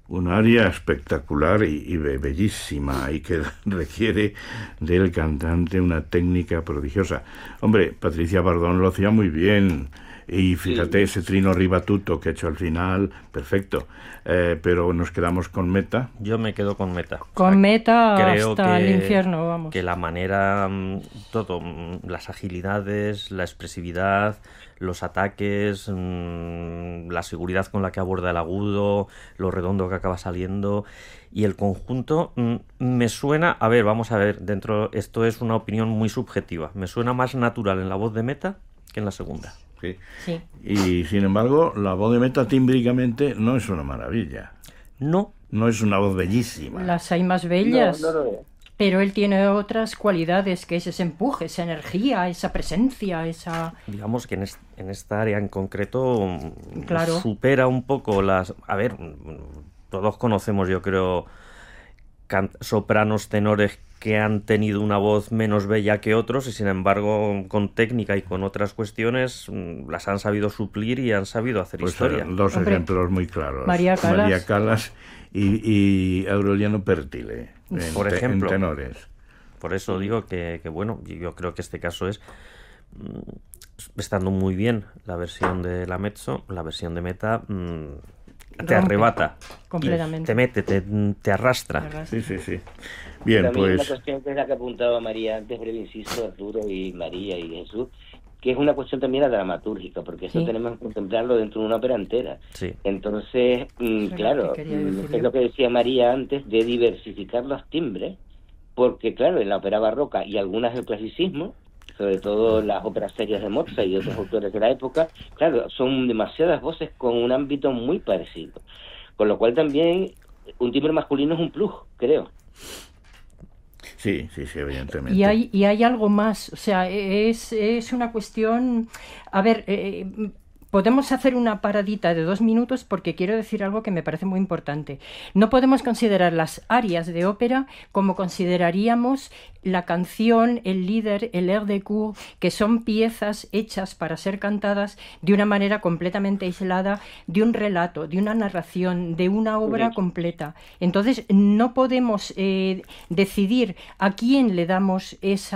un aria espectacular y bellísima, y que requiere del cantante una técnica prodigiosa. Hombre, Patricia Bardón lo hacía muy bien, y fíjate, ese trino ribatuto que ha hecho al final, perfecto. Pero nos quedamos con Meta. Yo me quedo con Meta. Con Meta creo hasta el infierno, vamos. Que la manera, todo, las agilidades, la expresividad, los ataques, la seguridad con la que aborda el agudo, lo redondo que acaba saliendo, y el conjunto me suena, a ver, vamos a ver, esto es una opinión muy subjetiva, me suena más natural en la voz de Meta que en la segunda. Sí. Sí. Y sin embargo, la voz de Meta tímbricamente no es una maravilla. No es una voz bellísima. Las hay más bellas. No. Pero él tiene otras cualidades, que es ese empuje, esa energía, esa presencia, esa... Digamos que en esta área en concreto Claro. supera un poco las... A ver, todos conocemos, yo creo, sopranos, tenores que han tenido una voz menos bella que otros y sin embargo con técnica y con otras cuestiones las han sabido suplir y han sabido hacer historia. Dos ejemplos muy claros. María Callas y Aureliano Pértile, por ejemplo, en tenores. Por eso digo que bueno, yo creo que este caso es estando muy bien la versión de la mezzo, la versión de Meta te arrebata completamente, te mete, te arrastra. Sí. Bien, también pues... una cuestión que es la que apuntaba María antes, breve inciso, Arturo y María y Jesús, que es una cuestión también dramatúrgica, porque eso tenemos que contemplarlo dentro de una ópera entera. Sí. Entonces, claro, es lo que decía María antes, de diversificar los timbres, porque claro, en la ópera barroca y algunas del clasicismo, sobre todo las óperas serias de Mozart y otros autores de la época, claro, son demasiadas voces con un ámbito muy parecido. Con lo cual también un timbre masculino es un plus, creo. Sí, evidentemente. Y hay algo más, o sea, es una cuestión... A ver, podemos hacer una paradita de 2 minutos porque quiero decir algo que me parece muy importante. No podemos considerar las arias de ópera como consideraríamos la canción, el líder, el air de cour, que son piezas hechas para ser cantadas de una manera completamente aislada de un relato, de una narración, de una obra completa. Entonces, no podemos decidir a quién le damos ese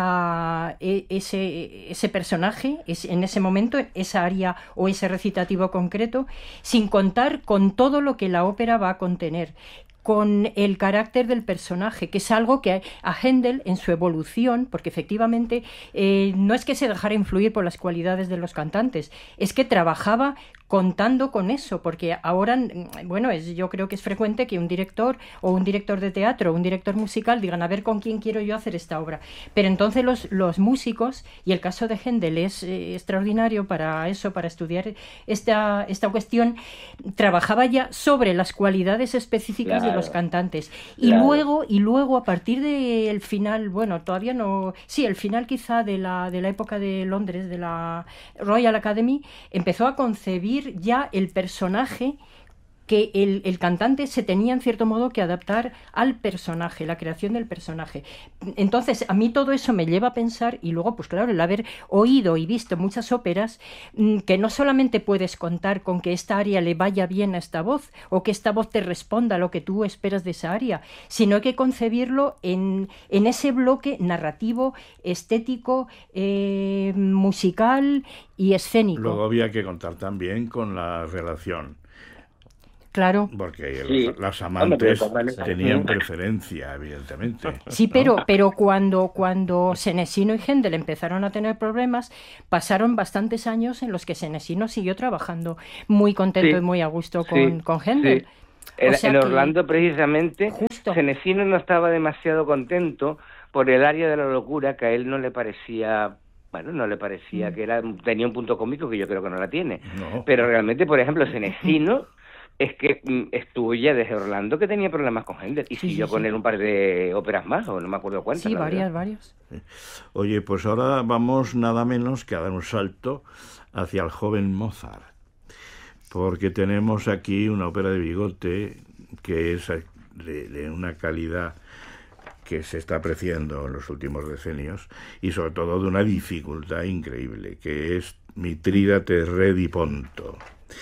personaje, en ese momento, esa aria o ese recitativo concreto, sin contar con todo lo que la ópera va a contener, con el carácter del personaje, que es algo que a Händel en su evolución, porque efectivamente no es que se dejara influir por las cualidades de los cantantes, es que trabajaba contando con eso, porque ahora, bueno, yo creo que es frecuente que un director o un director de teatro o un director musical digan, a ver con quién quiero yo hacer esta obra. Pero entonces los músicos, y el caso de Händel es extraordinario para eso, para estudiar esta cuestión, trabajaba ya sobre las cualidades específicas de los cantantes. Y luego a partir del final, bueno, todavía no, sí, el final quizá de la época de Londres, de la Royal Academy, empezó a concebir ya el personaje que el cantante se tenía en cierto modo que adaptar al personaje, la creación del personaje. Entonces, a mí todo eso me lleva a pensar, y luego, pues claro, el haber oído y visto muchas óperas, que no solamente puedes contar con que esta aria le vaya bien a esta voz, o que esta voz te responda a lo que tú esperas de esa aria, sino hay que concebirlo en ese bloque narrativo, estético, musical y escénico. Luego había que contar también con la relación. Claro. Porque las amantes tenían preferencia, evidentemente. Sí, pero cuando Senesino y Händel empezaron a tener problemas, pasaron bastantes años en los que Senesino siguió trabajando muy contento y muy a gusto con Händel. Sí. En Orlando, precisamente, Senesino no estaba demasiado contento por el área de la locura, que a él no le parecía... Bueno, no le parecía que tenía un punto cómico que yo creo que no la tiene. No. Pero realmente, por ejemplo, Senesino... es que estuvo ya desde Orlando que tenía problemas con Händel y siguió con él un par de óperas más, o no me acuerdo cuántas. Sí, varias. Oye, pues ahora vamos nada menos que a dar un salto hacia el joven Mozart, porque tenemos aquí una ópera de Bigote que es de una calidad que se está apreciando en los últimos decenios y sobre todo de una dificultad increíble, que es Mitrídate Re di Ponto.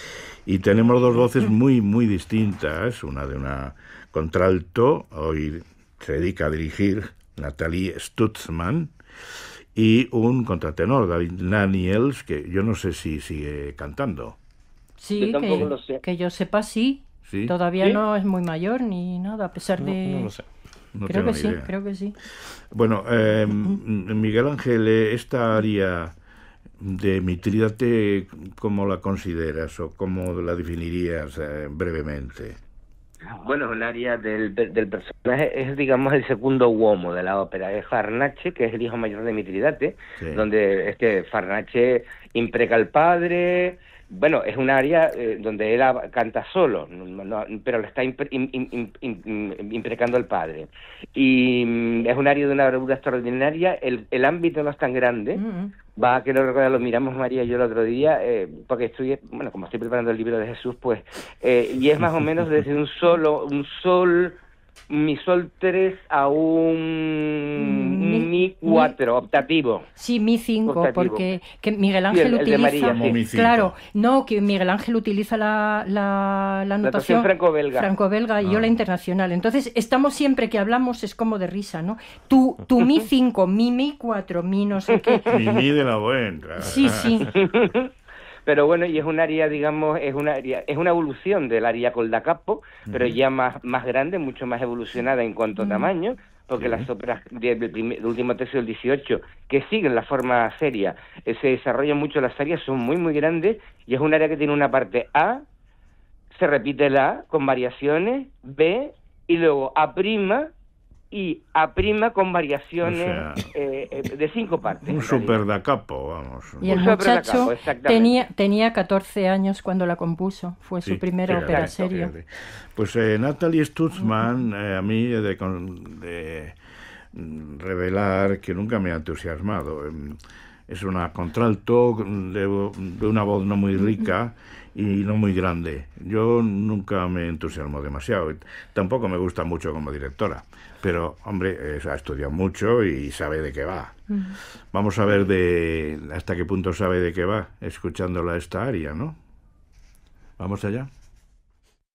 Y tenemos dos voces muy, muy distintas, una de una contralto, hoy se dedica a dirigir Nathalie Stutzmann, y un contratenor, David Daniels, que yo no sé si sigue cantando. Sí, que yo sepa, sí. ¿Sí? Todavía ¿sí? No es muy mayor ni nada, a pesar de... No lo sé. No creo que sí, creo que sí. Bueno, Miguel Ángel, esta área de Mitrídate, ¿cómo la consideras o cómo la definirías brevemente? Bueno, es un área del personaje, es digamos el segundo uomo de la ópera, es Farnace, que es el hijo mayor de Mitrídate, sí. Donde Farnace impreca al padre. Bueno, es un área donde él canta solo, pero le está imprecando al padre. Y es un área de una bravura extraordinaria, el ámbito no es tan grande. Va a que lo miramos María y yo el otro día, porque estoy, bueno, como estoy preparando el libro de Jesús, pues, y es más o menos desde un sol, mi sol 3 a un mi 4 optativo. Sí, mi 5, porque que Miguel Ángel sí, utiliza, María, sí. Claro, no, que Miguel Ángel utiliza la notación franco-belga y yo la internacional. Entonces, estamos siempre que hablamos es como de risa, ¿no? Tu mi 5, mi 4, mi no sé qué. Mi de la buena. Sí, sí. Pero bueno, y es un área, digamos, es una evolución del área col da capo, pero ya más grande, mucho más evolucionada en cuanto a tamaño, porque las óperas del último tercio del XVIII, que siguen la forma seria, se desarrollan mucho las áreas, son muy, muy grandes, y es un área que tiene una parte A, se repite la A con variaciones, B, y luego A', y A' con variaciones, o sea, de 5 partes. Un super da capo, vamos. Y el muchacho tenía 14 años cuando la compuso, fue su primera ópera seria. Pues Nathalie Stutzmann, a mí de revelar que nunca me ha entusiasmado. Es una contralto de una voz no muy rica y no muy grande. Yo nunca me entusiasmo demasiado. Tampoco me gusta mucho como directora. Pero, hombre, ha estudiado mucho y sabe de qué va. Vamos a ver hasta qué punto sabe de qué va, escuchándola esta aria, ¿no? ¿Vamos allá?